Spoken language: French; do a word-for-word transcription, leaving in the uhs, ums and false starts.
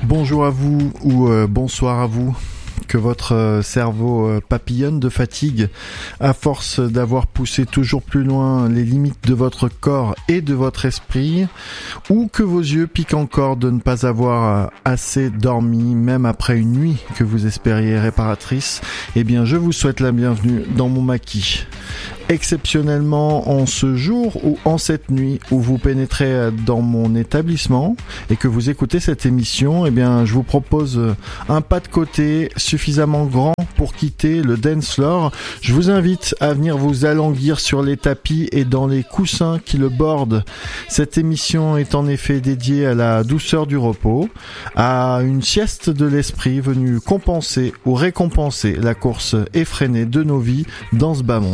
Bonjour à vous ou euh, bonsoir à vous. Que votre euh, cerveau euh, papillonne de fatigue à force d'avoir poussé toujours plus loin les limites de votre corps et de votre esprit, ou que vos yeux piquent encore de ne pas avoir euh, assez dormi même après une nuit que vous espériez réparatrice. Eh bien, je vous souhaite la bienvenue dans mon maquis. Exceptionnellement, en ce jour ou en cette nuit où vous pénétrez dans mon établissement et que vous écoutez cette émission, eh bien, je vous propose un pas de côté suffisamment grand pour quitter le dance floor. Je vous invite à venir vous alanguir sur les tapis et dans les coussins qui le bordent. Cette émission est en effet dédiée à la douceur du repos, à une sieste de l'esprit venue compenser ou récompenser la course effrénée de nos vies dans ce bas monde.